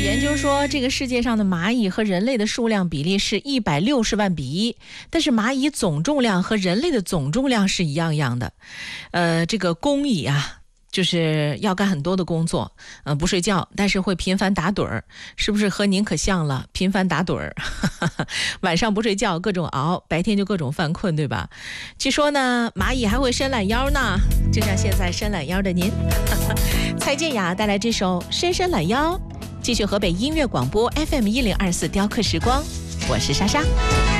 研究说，这个世界上的蚂蚁和人类的数量比例是160万比1，但是蚂蚁总重量和人类的总重量是一样的。这个工蚁啊，就是要干很多的工作，不睡觉，但是会频繁打盹儿，是不是和您可像了？频繁打盹儿，晚上不睡觉，各种熬，白天就各种犯困，对吧？据说呢，蚂蚁还会伸懒腰呢，就像现在伸懒腰的您。蔡健雅带来这首《伸伸懒腰》，继续河北音乐广播 FM1024雕刻时光，我是莎莎。